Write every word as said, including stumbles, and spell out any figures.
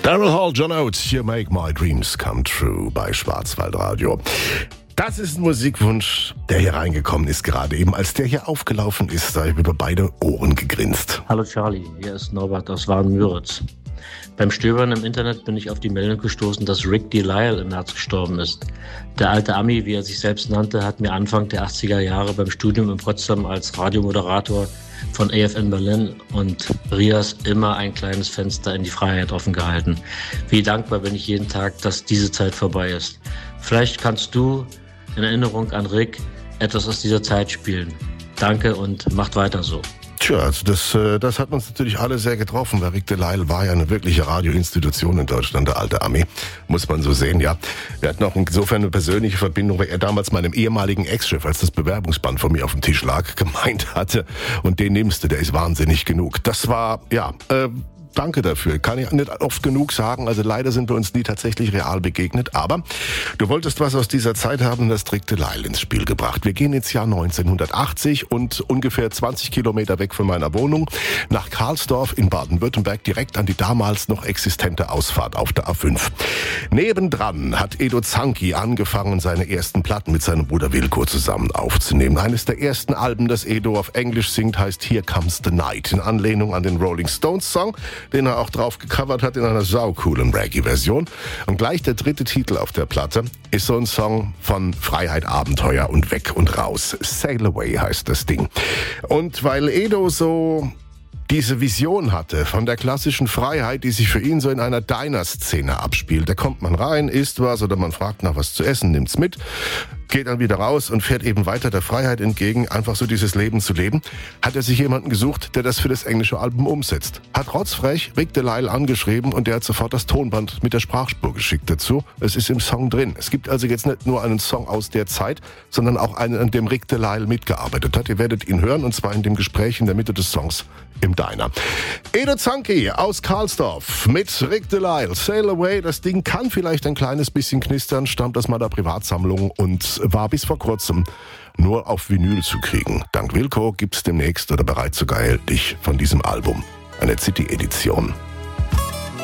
Daryl Hall, John Oates, You Make My Dreams Come True bei Schwarzwaldradio. Das ist ein Musikwunsch, der hier reingekommen ist gerade eben. Als der hier aufgelaufen ist, da habe ich über beide Ohren gegrinst. Hallo Charlie, hier ist Norbert aus Waren-Müritz. Beim Stöbern im Internet bin ich auf die Meldung gestoßen, dass Rick Delisle im März gestorben ist. Der alte Ami, wie er sich selbst nannte, hat mir Anfang der achtziger Jahre beim Studium in Potsdam als Radiomoderator von A F N Berlin und Rias immer ein kleines Fenster in die Freiheit offen gehalten. Wie dankbar bin ich jeden Tag, dass diese Zeit vorbei ist. Vielleicht kannst du in Erinnerung an Rick etwas aus dieser Zeit spielen. Danke und macht weiter so. Tja, also das, das hat uns natürlich alle sehr getroffen, weil Rick Delisle war ja eine wirkliche Radioinstitution in Deutschland, der alte Ami, muss man so sehen, ja. Wir hatten auch insofern eine persönliche Verbindung, weil er damals meinem ehemaligen Ex-Chef, als das Bewerbungsband von mir auf dem Tisch lag, gemeint hatte, und den nimmst du, der ist wahnsinnig genug. Das war, ja, äh, danke dafür. Kann ich nicht oft genug sagen. Also leider sind wir uns nie tatsächlich real begegnet. Aber du wolltest was aus dieser Zeit haben, das Rick Delisle ins Spiel gebracht. Wir gehen ins Jahr neunzehnhundertachtzig und ungefähr zwanzig Kilometer weg von meiner Wohnung nach Karlsdorf in Baden-Württemberg, direkt an die damals noch existente Ausfahrt auf der A fünf. Nebendran hat Edo Zanki angefangen, seine ersten Platten mit seinem Bruder Wilko zusammen aufzunehmen. Eines der ersten Alben, das Edo auf Englisch singt, heißt Here Comes the Night, in Anlehnung an den Rolling Stones Song, den er auch drauf gecovert hat in einer saucoolen Reggae-Version. Und gleich der dritte Titel auf der Platte ist so ein Song von Freiheit, Abenteuer und Weg und Raus. Sail Away heißt das Ding. Und weil Edo so diese Vision hatte von der klassischen Freiheit, die sich für ihn so in einer Diner-Szene abspielt. Da kommt man rein, isst was oder man fragt nach was zu essen, nimmt's mit, geht dann wieder raus und fährt eben weiter der Freiheit entgegen, einfach so dieses Leben zu leben, hat er sich jemanden gesucht, der das für das englische Album umsetzt. Hat rotzfrech Rick Delisle angeschrieben und der hat sofort das Tonband mit der Sprachspur geschickt dazu. Es ist im Song drin. Es gibt also jetzt nicht nur einen Song aus der Zeit, sondern auch einen, an dem Rick Delisle mitgearbeitet hat. Ihr werdet ihn hören, und zwar in dem Gespräch in der Mitte des Songs im Diner. Edo Zanki aus Karlsdorf mit Rick Delisle. Sail Away, das Ding kann vielleicht ein kleines bisschen knistern, stammt aus meiner Privatsammlung und war bis vor kurzem nur auf Vinyl zu kriegen. Dank Wilko gibt's demnächst oder bereits sogar erhältlich von diesem Album eine C D-Edition.